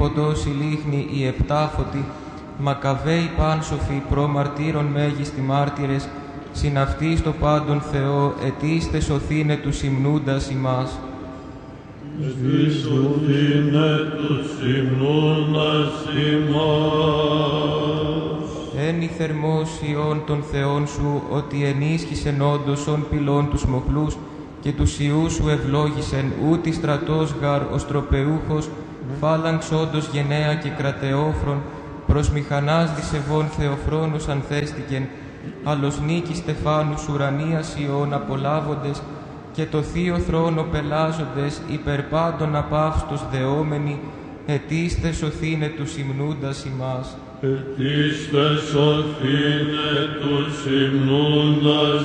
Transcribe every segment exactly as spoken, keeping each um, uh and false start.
φωτός η λίχνη οι επτάφωτοι, Μακαβαίοι πάνσοφοι προμαρτύρων μέγιστοι μάρτυρες, συναυτοί στο πάντων Θεό, ετήστε σωθήνε τους υμνούντας ημάς. Εσβήσωθήνε τους υμνούντας ημάς. Εν η θερμός Υιών των Θεών σου, ότι ενίσχυσεν όντως ον πυλών τους μοχλούς, και τους Υιούς σου ευλόγησεν, ούτι στρατός γαρ οστροπεούχος, φάλαγξ όντως γενναία και κρατεόφρον, προς μηχανάς δισεβών Θεοφρόνους ανθέστηκεν, άλλος νίκη στεφάνους ουρανίας Υιών απολάβοντες, και το θείο θρόνο πελάζοντες, υπερπάντων απαύστος δεόμενοι, ετήστε σωθήνε τους υμνούντας ημάς. Ετήστε σωθήνε τους υμνούντας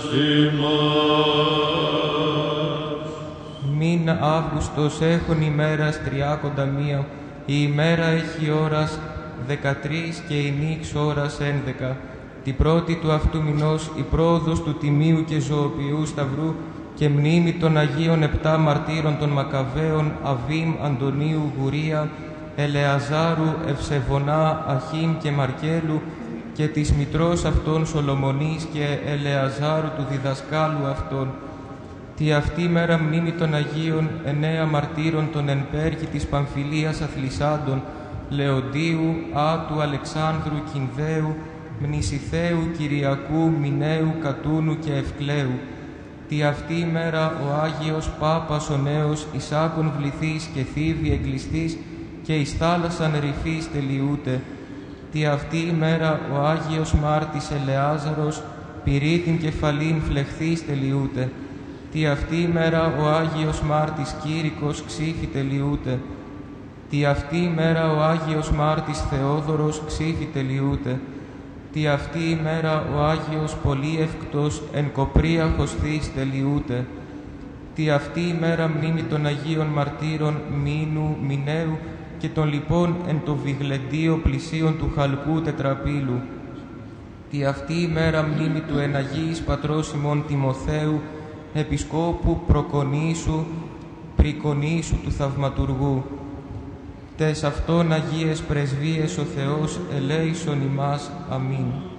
ημάς. Μην Αύγουστος έχων ημέρας τριάκοντα μία, η ημέρα έχει ώρας δεκατρείς και η νύξ ώρας ένδεκα. Τη πρώτη του αυτού μηνός η πρόοδος του Τιμίου και Ζωοποιού Σταυρού και μνήμη των Αγίων επτά μαρτύρων των Μακαβαίων Αβίμ, Αντωνίου, Γουρία, Ελεαζάρου, Ευσεβονά, Αχίμ και Μαρκέλου και της μητρός αυτών Σολομονής και Ελεαζάρου του διδασκάλου αυτών. Τη αυτή μέρα μνήμη των Αγίων εννέα μαρτύρων των εν πέρκη της Παμφιλίας αθλισάντων, Λεοντίου, Άτου, Αλεξάνδρου, Κινδαίου, Μνησιθαίου, Κυριακού, Μιναίου, Κατούνου και Ευκλαίου. Τη αυτή μέρα ο Άγιος Πάπας ο Νέος, Ισάκων βληθής και θύβη εγκλειστής και εις θάλασσαν ρηφής τελειούται. Τη αυτή μέρα ο Άγιος Μάρτης Ελεάζαρος, πυρή την κεφαλήν φλεχθής τελειούται. Τη αυτή μέρα ο Άγιος Μάρτης Κήρυκος ξύφη τελειούται. Τη αυτή μέρα ο Άγιος Μάρτης Θεόδωρος ξύφη τελειούται. Τη αυτή ημέρα ο Άγιος Πολύευκτος εν κοπρία χωστής τελειούται. Τη αυτή ημέρα μνήμη των Αγίων Μαρτύρων Μήνου, Μιναίου και των λοιπών εν το βιγλεντίο πλησίον του χαλκού τετραπύλου. Τη αυτή ημέρα μνήμη του εν Αγίης Πατρός ημών Τιμοθέου, Επισκόπου Προκονήσου, Πρικονήσου του Θαυματουργού. Τες αυτών Αγίες Πρεσβείες ο Θεός ελέησον ημάς. Αμήν.